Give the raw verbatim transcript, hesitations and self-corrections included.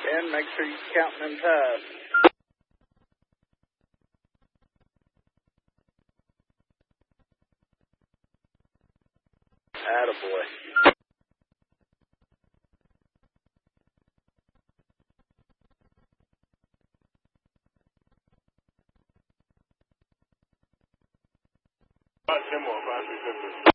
And make sure you count them ties. Attaboy. About ten more, five, six, seven.